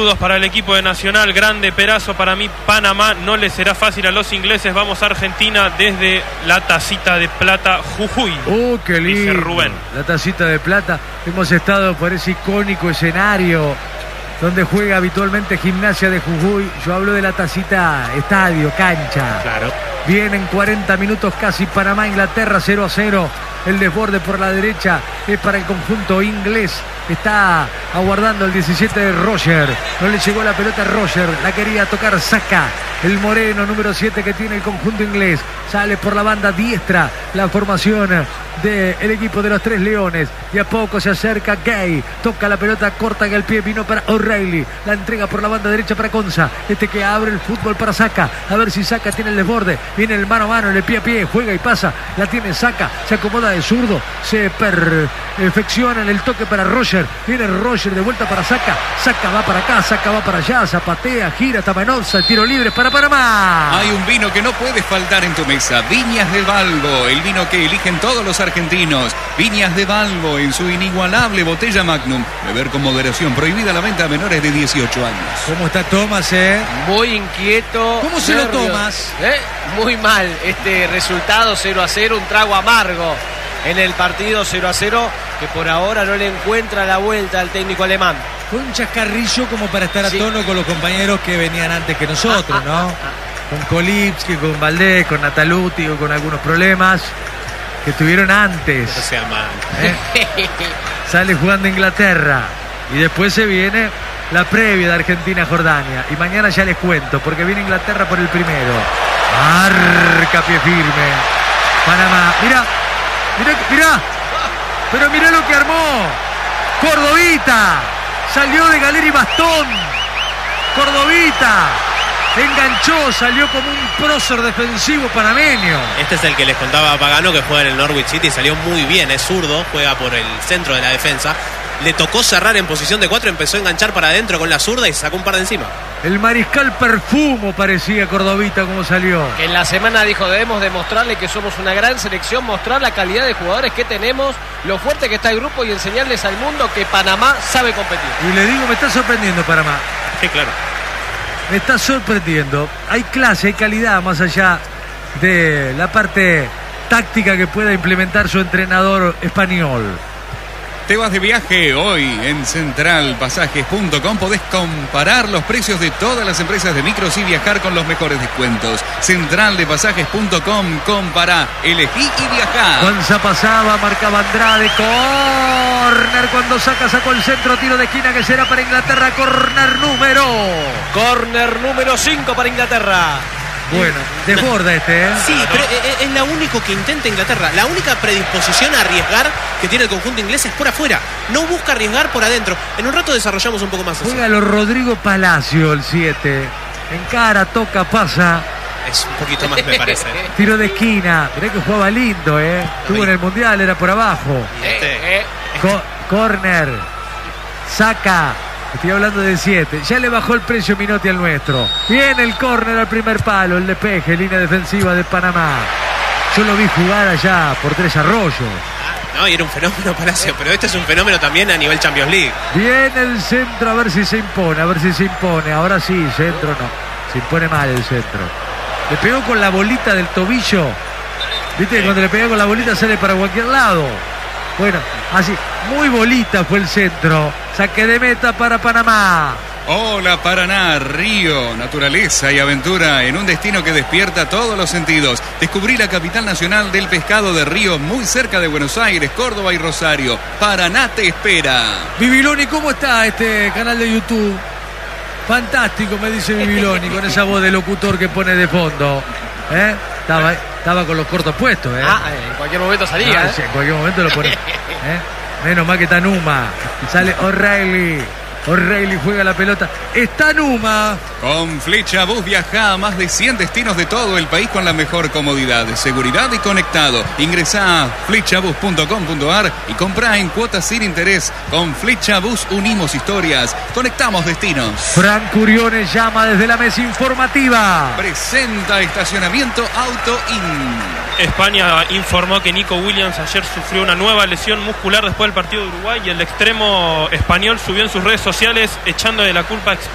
Saludos para el equipo de Nacional, grande Perazo. Para mí Panamá no le será fácil a los ingleses. Vamos a Argentina desde la Tacita de Plata, Jujuy. Qué lindo. Dice Rubén. La Tacita de Plata. Hemos estado por ese icónico escenario donde juega habitualmente Gimnasia de Jujuy. Yo hablo de la Tacita estadio, cancha. Claro. Vienen 40 minutos casi. Panamá, Inglaterra 0-0. El desborde por la derecha es para el conjunto inglés. Está aguardando el 17 de Roger. No le llegó la pelota a Roger. La quería tocar Saka, el moreno número 7 que tiene el conjunto inglés. Sale por la banda diestra la formación del equipo de los Tres Leones. Y a poco se acerca Gay. Toca la pelota corta en el pie. Vino para O'Reilly. La entrega por la banda derecha para Konsa. Este que abre el fútbol para Saka. A ver si Saka tiene el desborde. Viene el mano a mano, el pie a pie. Juega y pasa. La tiene Saka. Se acomoda de zurdo. Se perfecciona en el toque para Roger. Viene Roger de vuelta para Saka. Saka va para acá. Saka va para allá. Zapatea, gira, Tamanonza. El tiro libre para Panamá. Hay un vino que no puede faltar en tu mesa. Viñas de Balbo. El vino que eligen todos los argentinos. Viñas de Balbo en su inigualable botella Magnum. Beber con moderación. Prohibida la venta a menores de 18 años. ¿Cómo está Tomás, Muy inquieto. ¿Cómo se lo tomas? Muy mal. Este resultado 0-0, un trago amargo en el partido 0-0, que por ahora no le encuentra la vuelta al técnico alemán. Fue un chascarrillo como para estar a tono con los compañeros que venían antes que nosotros, ¿no? Con Kolipski, con Valdés, con Nataluti, con algunos problemas que tuvieron antes. No sea mal. Sale jugando Inglaterra y después se viene la previa de Argentina-Jordania. Y mañana ya les cuento, porque viene Inglaterra por el primero. Marca pie firme Panamá. Mirá. Pero mirá lo que armó Cordovita. Salió de galera y bastón. Cordovita enganchó, salió como un prócer defensivo panameño. Este es el que les contaba a Pagano, que juega en el Norwich City. Salió muy bien, es zurdo, juega por el centro de la defensa. Le tocó cerrar en posición de 4, empezó a enganchar para adentro con la zurda y sacó un par de encima. El mariscal Perfumo parecía Cordovita como salió. En la semana dijo, debemos demostrarle que somos una gran selección, mostrar la calidad de jugadores que tenemos, lo fuerte que está el grupo y enseñarles al mundo que Panamá sabe competir. Y le digo, me está sorprendiendo Panamá. Sí, claro. Me está sorprendiendo. Hay clase, hay calidad más allá de la parte táctica que pueda implementar su entrenador español. Te vas de viaje hoy en centralpasajes.com. Podés comparar los precios de todas las empresas de micros y viajar con los mejores descuentos. Centraldepasajes.com. Compará, elegí y viajá. Juanza pasaba, marcaba Andrade. Corner cuando sacó el centro. Tiro de esquina que será para Inglaterra. Corner número 5 para Inglaterra. Bueno, desborda Sí, pero es la único que intenta Inglaterra. La única predisposición a arriesgar que tiene el conjunto inglés es por afuera. No busca arriesgar por adentro. En un rato desarrollamos un poco más eso. Juega los Rodrigo Palacio, el 7. Encara, toca, pasa. Es un poquito más, me parece. Tiro de esquina. Mirá que jugaba lindo, Estuvo en el Mundial, era por abajo. Corner. Saca. Estoy hablando de 7. Ya le bajó el precio Minotti al nuestro. Viene el córner al primer palo. El despeje, línea defensiva de Panamá. Yo lo vi jugar allá por Tres Arroyos. No, y era un fenómeno Palacio. Pero este es un fenómeno también a nivel Champions League. Viene el centro, a ver si se impone. Ahora sí, centro no. Se impone mal el centro. Le pegó con la bolita del tobillo. Viste, cuando le pega con la bolita sale para cualquier lado. Bueno, así, muy bolita fue el centro. Saque de meta para Panamá. Hola Paraná, río, naturaleza y aventura en un destino que despierta todos los sentidos. Descubrí la capital nacional del pescado de Río, muy cerca de Buenos Aires, Córdoba y Rosario. Paraná te espera. Bibiloni, ¿cómo está este canal de YouTube? Fantástico, me dice Bibiloni, con esa voz de locutor que pone de fondo. Estaba con los cortos puestos, en cualquier momento salía. Sí, en cualquier momento lo pone. Menos mal que está Numa. Sale O'Reilly juega la pelota. Está Numa. Con Flecha Bus viaja a más de 100 destinos de todo el país con la mejor comodidad, seguridad y conectado. Ingresá a flechabus.com.ar y comprá en cuotas sin interés. Con Flecha Bus unimos historias, conectamos destinos. Frank Curiones llama desde la mesa informativa. Presenta estacionamiento Auto In. España informó que Nico Williams ayer sufrió una nueva lesión muscular después del partido de Uruguay y el extremo español subió en sus redes sociales echando de la culpa